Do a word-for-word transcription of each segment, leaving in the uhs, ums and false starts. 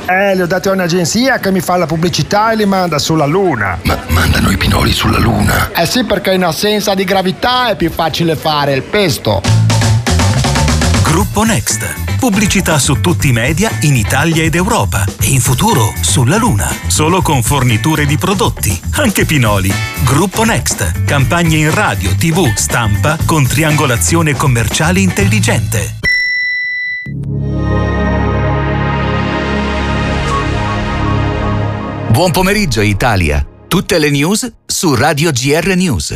Eh, li ho dati a un'agenzia che mi fa la pubblicità e li manda sulla Luna. Ma mandano i pinoli sulla Luna? Eh sì, perché in assenza di gravità è più facile fare il pesto. Gruppo Next. Pubblicità su tutti i media in Italia ed Europa e in futuro sulla Luna. Solo con forniture di prodotti, anche pinoli. Gruppo Next. Campagne in radio, tivù, stampa con triangolazione commerciale intelligente. Buon pomeriggio Italia. Tutte le news su Radio G R News.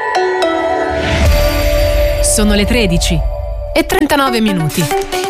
Sono le tredici e trentanove minuti.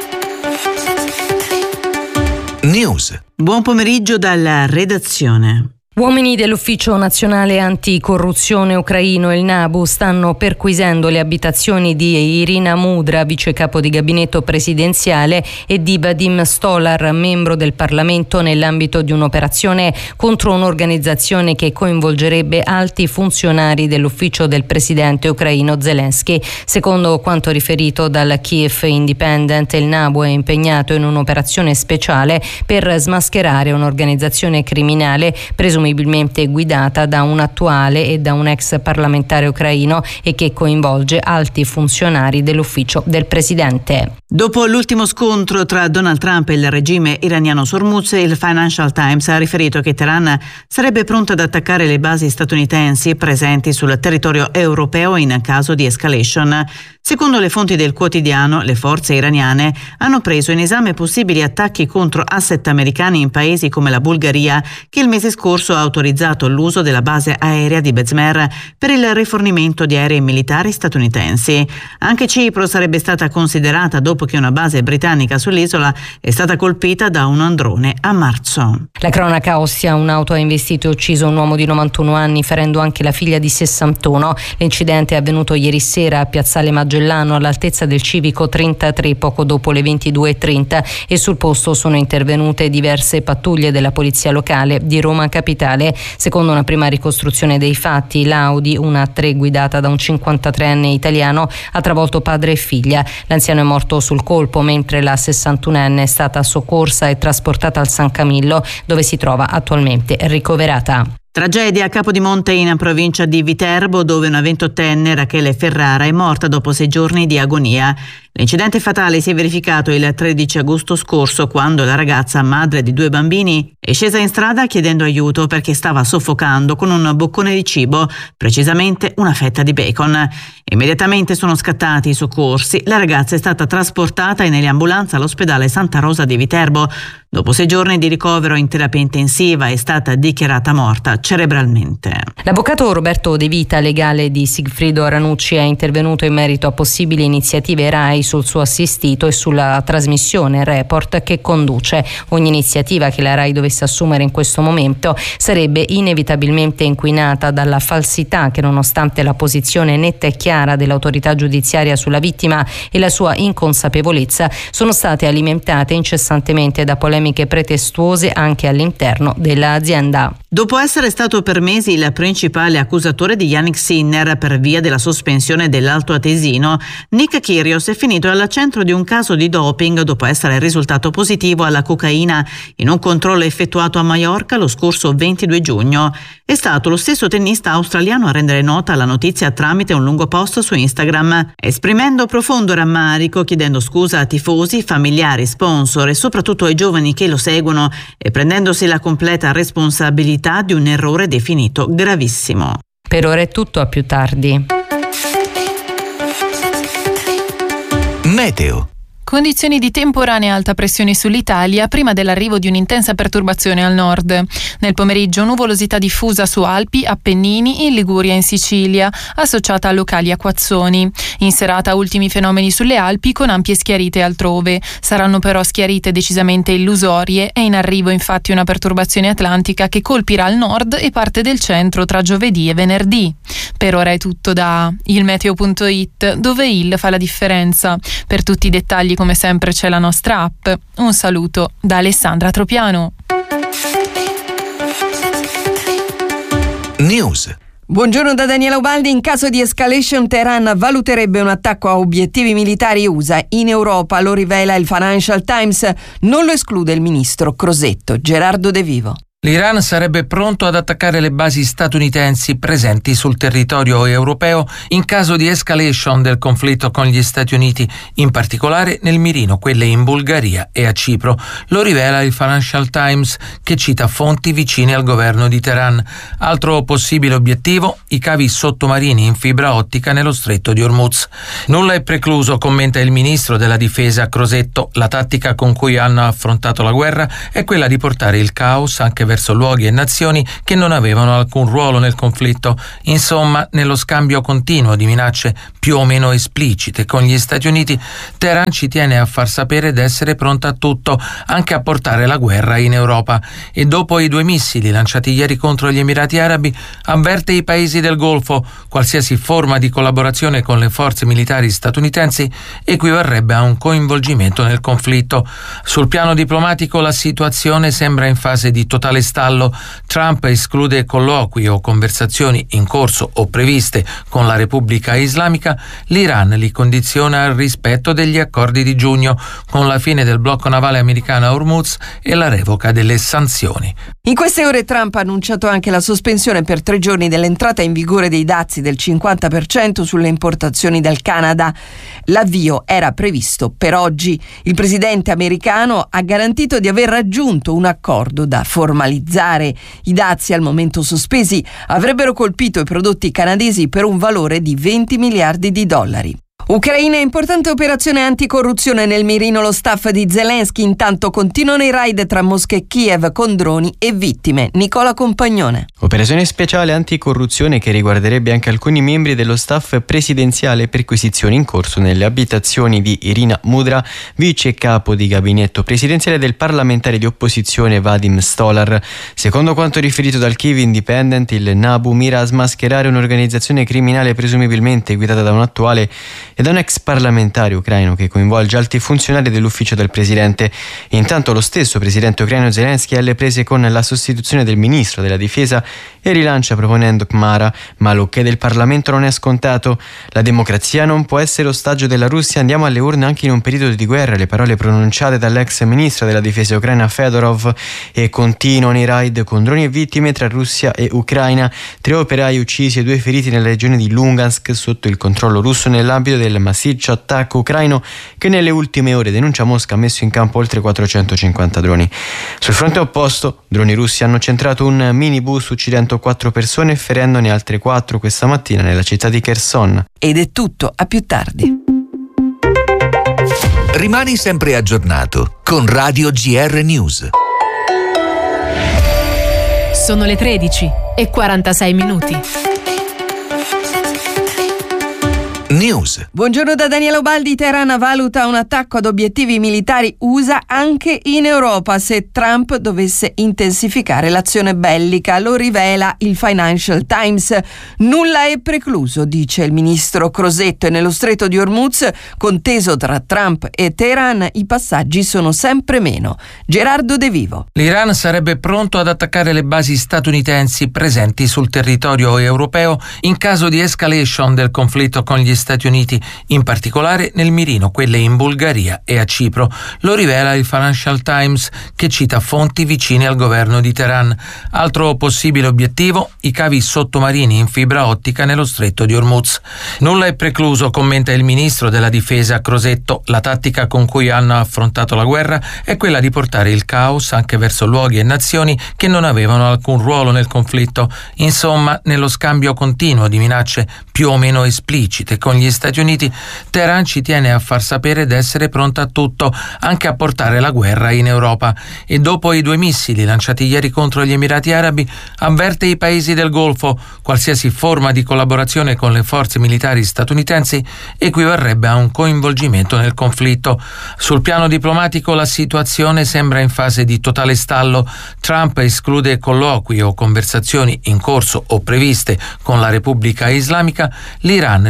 News. Buon pomeriggio dalla redazione. Uomini dell'Ufficio Nazionale Anticorruzione ucraino, il NABU, stanno perquisendo le abitazioni di Irina Mudra, vice capo di gabinetto presidenziale, e di Vadim Stolar, membro del Parlamento, nell'ambito di un'operazione contro un'organizzazione che coinvolgerebbe alti funzionari dell'ufficio del presidente ucraino Zelensky. Secondo quanto riferito dal Kiev Independent, il NABU è impegnato in un'operazione speciale per smascherare un'organizzazione criminale presumibilmente guidata da un attuale e da un ex parlamentare ucraino e che coinvolge alti funzionari dell'ufficio del presidente. Dopo l'ultimo scontro tra Donald Trump e il regime iraniano su Hormuz, il Financial Times ha riferito che Teheran sarebbe pronta ad attaccare le basi statunitensi presenti sul territorio europeo in caso di escalation. Secondo le fonti del quotidiano, le forze iraniane hanno preso in esame possibili attacchi contro asset americani in paesi come la Bulgaria, che il mese scorso ha autorizzato l'uso della base aerea di Bezmer per il rifornimento di aerei militari statunitensi. Anche Cipro sarebbe stata considerata dopo che una base britannica sull'isola è stata colpita da un drone a marzo. La cronaca a Ostia: un'auto ha investito e ucciso un uomo di novantuno anni, ferendo anche la figlia di sessantuno. L'incidente è avvenuto ieri sera a Piazzale Magellano, all'altezza del civico trentatré, poco dopo le ventidue e trenta, e sul posto sono intervenute diverse pattuglie della polizia locale di Roma Capitale. Secondo una prima ricostruzione dei fatti, l'Audi, una tre guidata da un cinquantatreenne italiano, ha travolto padre e figlia. L'anziano è morto sul colpo, mentre la sessantunenne è stata soccorsa e trasportata al San Camillo, dove si trova attualmente ricoverata. Tragedia a Capodimonte, in provincia di Viterbo, dove una ventottenne, Rachele Ferrara, è morta dopo sei giorni di agonia. L'incidente fatale si è verificato il tredici agosto scorso, quando la ragazza, madre di due bambini, è scesa in strada chiedendo aiuto perché stava soffocando con un boccone di cibo, precisamente una fetta di bacon. Immediatamente sono scattati i soccorsi. La ragazza è stata trasportata in ambulanza all'ospedale Santa Rosa di Viterbo. Dopo sei giorni di ricovero in terapia intensiva è stata dichiarata morta cerebralmente. L'avvocato Roberto De Vita, legale di Sigfrido Ranucci, è intervenuto in merito a possibili iniziative RAI sul suo assistito e sulla trasmissione Report che conduce. Ogni iniziativa che la RAI dovesse assumere in questo momento sarebbe inevitabilmente inquinata dalla falsità che, nonostante la posizione netta e chiara dell'autorità giudiziaria sulla vittima e la sua inconsapevolezza, sono state alimentate incessantemente da polemiche pretestuose anche all'interno dell'azienda. Dopo essere stato per mesi il principale accusatore di Yannick Sinner per via della sospensione dell'Alto Atesino, Nick Kyrgios è finito al centro di un caso di doping dopo essere risultato positivo alla cocaina in un controllo effettuato a Maiorca lo scorso ventidue giugno. È stato lo stesso tennista australiano a rendere nota la notizia tramite un lungo post su Instagram, esprimendo profondo rammarico, chiedendo scusa a tifosi, familiari, sponsor e soprattutto ai giovani che lo seguono, e prendendosi la completa responsabilità di un errore definito gravissimo. Per ora è tutto, a più tardi. Meteo. Condizioni di temporanea alta pressione sull'Italia prima dell'arrivo di un'intensa perturbazione al nord. Nel pomeriggio nuvolosità diffusa su Alpi, Appennini, in Liguria e in Sicilia, associata a locali acquazzoni. In serata ultimi fenomeni sulle Alpi con ampie schiarite altrove. Saranno però schiarite decisamente illusorie. È in arrivo infatti una perturbazione atlantica che colpirà il nord e parte del centro tra giovedì e venerdì. Per ora è tutto da ilmeteo punto it, dove il fa la differenza. Per tutti i dettagli come sempre c'è la nostra app. Un saluto da Alessandra Tropiano. News. Buongiorno da Daniela Ubaldi. In caso di escalation, Teheran valuterebbe un attacco a obiettivi militari U S A in Europa, lo rivela il Financial Times. Non lo esclude il ministro Crosetto. Gerardo De Vivo. L'Iran sarebbe pronto ad attaccare le basi statunitensi presenti sul territorio europeo in caso di escalation del conflitto con gli Stati Uniti, in particolare nel mirino quelle in Bulgaria e a Cipro. Lo rivela il Financial Times, che cita fonti vicine al governo di Teheran. Altro possibile obiettivo, i cavi sottomarini in fibra ottica nello stretto di Hormuz. Nulla è precluso, commenta il ministro della difesa Crosetto. La tattica con cui hanno affrontato la guerra è quella di portare il caos anche verso luoghi e nazioni che non avevano alcun ruolo nel conflitto. Insomma, nello scambio continuo di minacce più o meno esplicite con gli Stati Uniti, Teheran ci tiene a far sapere d'essere pronta a tutto, anche a portare la guerra in Europa. E dopo i due missili lanciati ieri contro gli Emirati Arabi, avverte i paesi del Golfo: qualsiasi forma di collaborazione con le forze militari statunitensi equivarrebbe a un coinvolgimento nel conflitto. Sul piano diplomatico la situazione sembra in fase di totale stallo. Trump esclude colloqui o conversazioni in corso o previste con la Repubblica Islamica. L'Iran li condiziona al rispetto degli accordi di giugno, con la fine del blocco navale americano a Hormuz e la revoca delle sanzioni. In queste ore Trump ha annunciato anche la sospensione per tre giorni dell'entrata in vigore dei dazi del cinquanta per cento sulle importazioni dal Canada. L'avvio era previsto per oggi. Il presidente americano ha garantito di aver raggiunto un accordo da formalizzare. I dazi al momento sospesi avrebbero colpito i prodotti canadesi per un valore di venti miliardi di dollari. Ucraina, importante operazione anticorruzione nel mirino lo staff di Zelensky. Intanto continuano i raid tra Mosca e Kiev con droni e vittime. Nicola Compagnone. Operazione speciale anticorruzione che riguarderebbe anche alcuni membri dello staff presidenziale. Perquisizioni in corso nelle abitazioni di Irina Mudra, vice capo di gabinetto presidenziale del parlamentare di opposizione Vadim Stolar. Secondo quanto riferito dal Kiev Independent, il Nabu mira a smascherare un'organizzazione criminale presumibilmente guidata da un attuale e da un ex parlamentare ucraino che coinvolge alti funzionari dell'ufficio del presidente. Intanto lo stesso presidente ucraino Zelensky è alle prese con la sostituzione del ministro della difesa e rilancia proponendo Khmara, ma l'ok del Parlamento non è scontato. La democrazia non può essere ostaggio della Russia, andiamo alle urne anche in un periodo di guerra, le parole pronunciate dall'ex ministro della difesa ucraina Fedorov. E continuano i raid con droni e vittime tra Russia e Ucraina, tre operai uccisi e due feriti nella regione di Lugansk sotto il controllo russo nell'ambito del massiccio attacco ucraino che nelle ultime ore, denuncia Mosca, ha messo in campo oltre quattrocentocinquanta droni. Sul fronte opposto, droni russi hanno centrato un minibus uccidendo quattro persone e ferendone altre quattro questa mattina nella città di Kherson. Ed è tutto, a più tardi. Rimani sempre aggiornato con Radio G R News. Sono le tredici e quarantasei minuti. News. Buongiorno da Daniela Ubaldi. Teheran valuta un attacco ad obiettivi militari U S A anche in Europa se Trump dovesse intensificare l'azione bellica. Lo rivela il Financial Times. Nulla è precluso, dice il ministro Crosetto, e nello stretto di Hormuz, conteso tra Trump e Teheran, i passaggi sono sempre meno. Gerardo De Vivo. L'Iran sarebbe pronto ad attaccare le basi statunitensi presenti sul territorio europeo in caso di escalation del conflitto con gli Stati Uniti, in particolare nel mirino quelle in Bulgaria e a Cipro. Lo rivela il Financial Times, che cita fonti vicine al governo di Teheran. Altro possibile obiettivo, i cavi sottomarini in fibra ottica nello stretto di Hormuz. Nulla è precluso, commenta il ministro della difesa Crosetto. La tattica con cui hanno affrontato la guerra è quella di portare il caos anche verso luoghi e nazioni che non avevano alcun ruolo nel conflitto. Insomma, nello scambio continuo di minacce più o meno esplicite con gli Stati Uniti, Teheran ci tiene a far sapere d'essere pronta a tutto, anche a portare la guerra in Europa. E dopo i due missili lanciati ieri contro gli Emirati Arabi, avverte i paesi del Golfo: qualsiasi forma di collaborazione con le forze militari statunitensi equivarrebbe a un coinvolgimento nel conflitto. Sul piano diplomatico la situazione sembra in fase di totale stallo. Trump esclude colloqui o conversazioni in corso o previste con la Repubblica Islamica. L'Iran li condiziona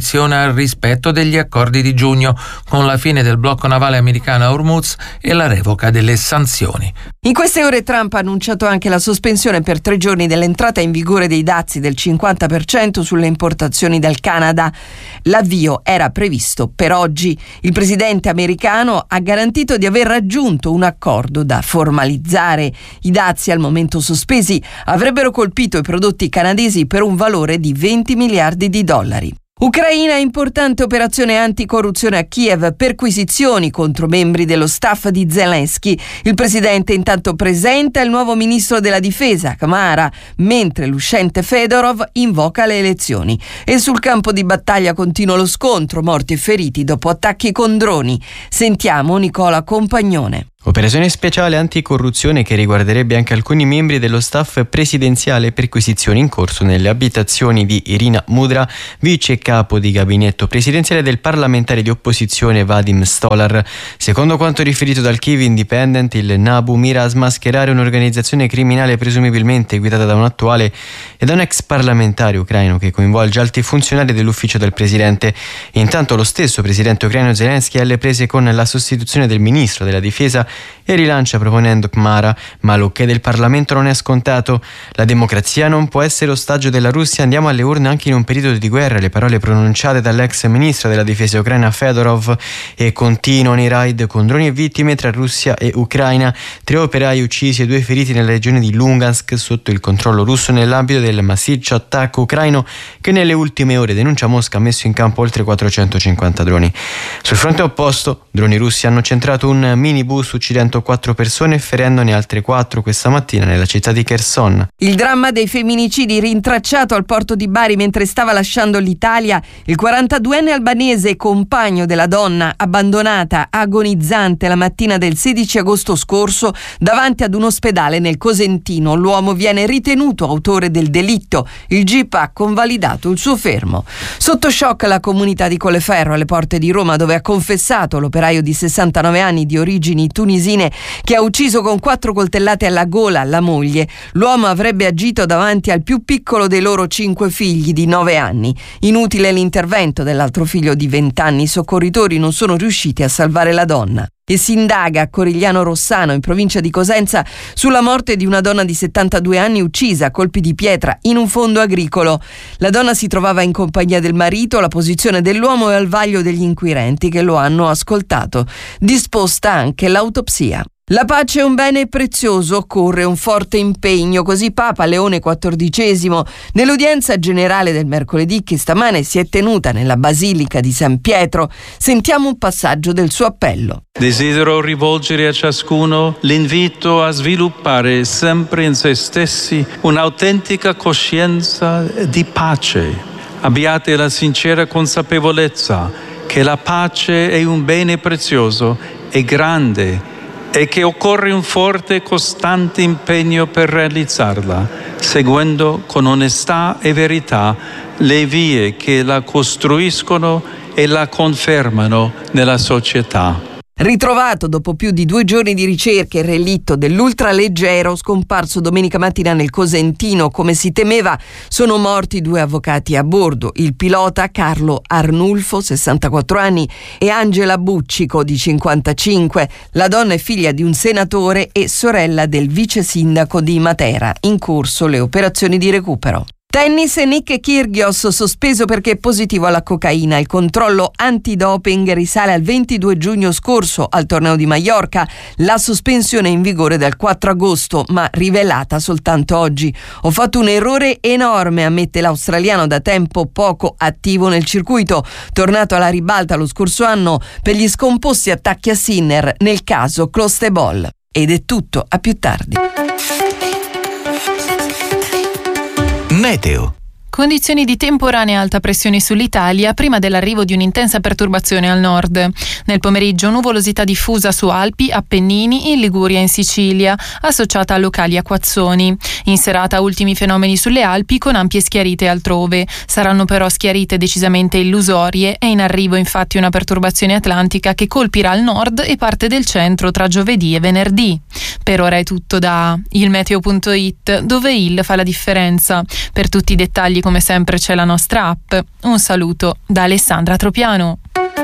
condiziona il rispetto degli accordi di giugno, con la fine del blocco navale americano a Hormuz e la revoca delle sanzioni. In queste ore Trump ha annunciato anche la sospensione per tre giorni dell'entrata in vigore dei dazi del cinquanta per cento sulle importazioni dal Canada. L'avvio era previsto per oggi. Il presidente americano ha garantito di aver raggiunto un accordo da formalizzare. I dazi al momento sospesi avrebbero colpito i prodotti canadesi per un valore di venti miliardi di dollari. Ucraina, importante operazione anticorruzione a Kiev, perquisizioni contro membri dello staff di Zelensky. Il presidente intanto presenta il nuovo ministro della difesa, Kamara, mentre l'uscente Fedorov invoca le elezioni. E sul campo di battaglia continua lo scontro, morti e feriti dopo attacchi con droni. Sentiamo Nicola Compagnone. Operazione speciale anticorruzione che riguarderebbe anche alcuni membri dello staff presidenziale, perquisizioni in corso nelle abitazioni di Irina Mudra, vice capo di gabinetto presidenziale del parlamentare di opposizione Vadim Stolar. Secondo quanto riferito dal Kyiv Independent, il Nabu mira a smascherare un'organizzazione criminale presumibilmente guidata da un attuale e da un ex parlamentare ucraino che coinvolge alti funzionari dell'ufficio del presidente. Intanto lo stesso presidente ucraino Zelensky è alle prese con la sostituzione del ministro della difesa e rilancia proponendo Kamara, ma l'ok del Parlamento non è scontato. La democrazia non può essere ostaggio della Russia, andiamo alle urne anche in un periodo di guerra, le parole pronunciate dall'ex ministro della difesa ucraina Fedorov. E continuano i raid con droni e vittime tra Russia e Ucraina, tre operai uccisi e due feriti nella regione di Lugansk sotto il controllo russo nell'ambito del massiccio attacco ucraino che nelle ultime ore, denuncia Mosca, ha messo in campo oltre quattrocentocinquanta droni. Sul fronte opposto, droni russi hanno centrato un minibus uccidendo quattro persone e ferendone altre quattro questa mattina nella città di Kherson. Il dramma dei femminicidi, rintracciato al porto di Bari mentre stava lasciando l'Italia. Il quarantaduenne albanese, compagno della donna abbandonata agonizzante la mattina del sedici agosto scorso davanti ad un ospedale nel Cosentino. L'uomo viene ritenuto autore del delitto. Il G I P ha convalidato il suo fermo. Sotto shock la comunità di Colleferro, alle porte di Roma, dove ha confessato l'operaio di sessantanove anni di origini tunisine che ha ucciso con quattro coltellate alla gola la moglie. L'uomo avrebbe agito davanti al più piccolo dei loro cinque figli di nove anni. Inutile l'intervento dell'altro figlio di venti anni. I soccorritori non sono riusciti a salvare la donna. E si indaga a Corigliano Rossano, in provincia di Cosenza, sulla morte di una donna di settantadue anni uccisa a colpi di pietra in un fondo agricolo. La donna si trovava in compagnia del marito, la posizione dell'uomo è al vaglio degli inquirenti che lo hanno ascoltato. Disposta anche l'autopsia. La pace è un bene prezioso, occorre un forte impegno, così Papa Leone quattordicesimo nell'udienza generale del mercoledì che stamane si è tenuta nella Basilica di San Pietro. Sentiamo un passaggio del suo appello. Desidero rivolgere a ciascuno l'invito a sviluppare sempre in se stessi un'autentica coscienza di pace. Abbiate la sincera consapevolezza che la pace è un bene prezioso e grande e che occorre un forte e costante impegno per realizzarla, seguendo con onestà e verità le vie che la costruiscono e la confermano nella società. Ritrovato dopo più di due giorni di ricerche il relitto dell'ultraleggero scomparso domenica mattina nel Cosentino, come si temeva, sono morti due avvocati a bordo, il pilota Carlo Arnulfo, sessantaquattro anni, e Angela Buccico, di cinquantacinque. La donna è figlia di un senatore e sorella del vice sindaco di Matera. In corso le operazioni di recupero. Tennis, e Nick Kyrgios sospeso perché è positivo alla cocaina. Il controllo antidoping risale al ventidue giugno scorso al torneo di Maiorca. La sospensione è in vigore dal quattro agosto, ma rivelata soltanto oggi. Ho fatto un errore enorme, ammette l'australiano da tempo poco attivo nel circuito, tornato alla ribalta lo scorso anno per gli scomposti attacchi a Sinner nel caso Clostebol. Ed è tutto, a più tardi. Meteo. Condizioni di temporanea alta pressione sull'Italia prima dell'arrivo di un'intensa perturbazione al nord. Nel pomeriggio nuvolosità diffusa su Alpi, Appennini, in Liguria e in Sicilia, associata a locali acquazzoni. In serata ultimi fenomeni sulle Alpi con ampie schiarite altrove. Saranno però schiarite decisamente illusorie. È in arrivo infatti una perturbazione atlantica che colpirà il nord e parte del centro tra giovedì e venerdì. Per ora è tutto da il meteo punto it, dove il fa la differenza. Per tutti i dettagli come sempre c'è la nostra app. Un saluto da Alessandra Tropiano.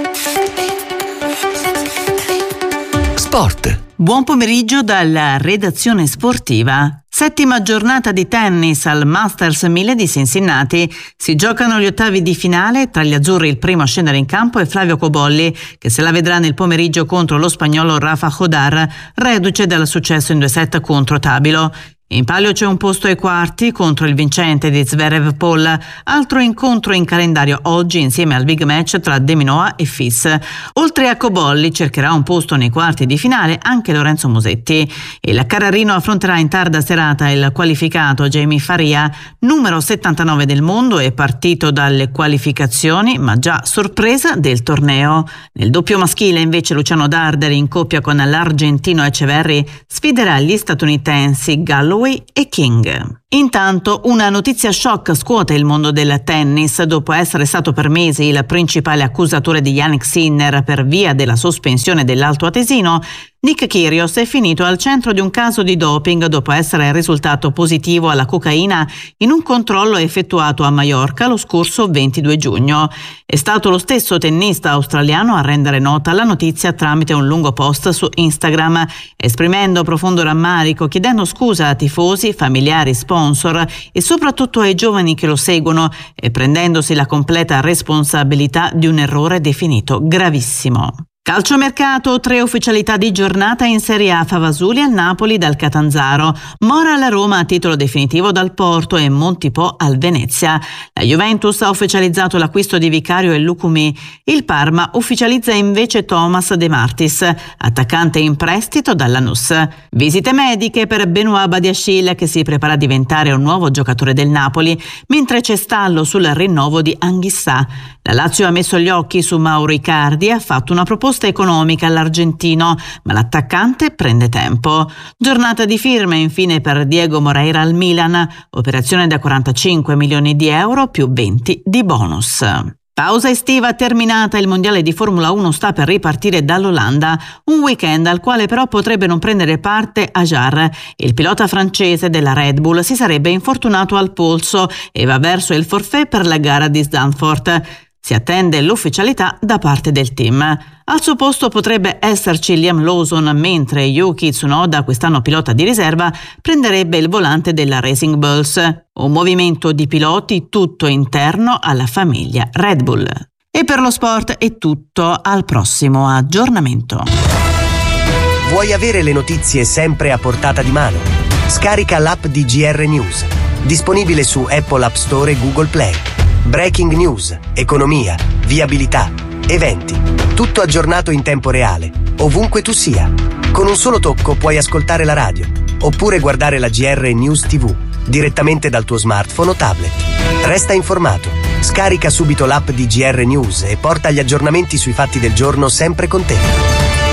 Sport. Buon pomeriggio dalla redazione sportiva. Settima giornata di tennis al Masters mille di Cincinnati. Si giocano gli ottavi di finale. Tra gli azzurri il primo a scendere in campo è Flavio Cobolli, che se la vedrà nel pomeriggio contro lo spagnolo Rafa Jodar, reduce dal successo in due set contro Tabilo. In palio c'è un posto ai quarti contro il vincente di Zverev Paul, altro incontro in calendario oggi insieme al big match tra De Minaur e Fis. Oltre a Cobolli cercherà un posto nei quarti di finale anche Lorenzo Musetti. Il Carrarino affronterà in tarda serata il qualificato Jamie Faria, numero settantanove del mondo e partito dalle qualificazioni ma già sorpresa del torneo. Nel doppio maschile invece Luciano Darderi in coppia con l'argentino Echeverry sfiderà gli statunitensi Gallo e King. Intanto una notizia shock scuote il mondo del tennis. Dopo essere stato per mesi il principale accusatore di Jannik Sinner per via della sospensione dell'Alto Atesino, Nick Kyrgios è finito al centro di un caso di doping dopo essere risultato positivo alla cocaina in un controllo effettuato a Maiorca lo scorso ventidue giugno. È stato lo stesso tennista australiano a rendere nota la notizia tramite un lungo post su Instagram, esprimendo profondo rammarico, chiedendo scusa a tifosi, familiari, sponsor e soprattutto ai giovani che lo seguono e prendendosi la completa responsabilità di un errore definito gravissimo. Calciomercato, tre ufficialità di giornata in Serie A: Favasuli al Napoli dal Catanzaro, Mora alla Roma a titolo definitivo dal Porto e Montipò al Venezia. La Juventus ha ufficializzato l'acquisto di Vicario e Lucumi. Il Parma ufficializza invece Thomas De Martis, attaccante in prestito dalla Lanús. Visite mediche per Benoît Badiashile, che si prepara a diventare un nuovo giocatore del Napoli, mentre c'è stallo sul rinnovo di Anghissà. La Lazio ha messo gli occhi su Mauro Icardi e ha fatto una proposta economica all'argentino, ma l'attaccante prende tempo. Giornata di firme infine per Diego Moreira al Milan, operazione da quarantacinque milioni di euro più venti di bonus. Pausa estiva terminata, il mondiale di Formula uno sta per ripartire dall'Olanda, un weekend al quale però potrebbe non prendere parte Ajar. Il pilota francese della Red Bull si sarebbe infortunato al polso e va verso il forfait per la gara di Zandvoort. Si attende l'ufficialità da parte del team. Al suo posto potrebbe esserci Liam Lawson, mentre Yuki Tsunoda, quest'anno pilota di riserva, prenderebbe il volante della Racing Bulls. Un movimento di piloti tutto interno alla famiglia Red Bull. E per lo sport è tutto, al prossimo aggiornamento. Vuoi avere le notizie sempre a portata di mano? Scarica l'app di G R News, disponibile su Apple App Store e Google Play. Breaking news, economia, viabilità, eventi, tutto aggiornato in tempo reale, ovunque tu sia. Con un solo tocco puoi ascoltare la radio, oppure guardare la G R News tivù, direttamente dal tuo smartphone o tablet. Resta informato, scarica subito l'app di G R News e porta gli aggiornamenti sui fatti del giorno sempre con te.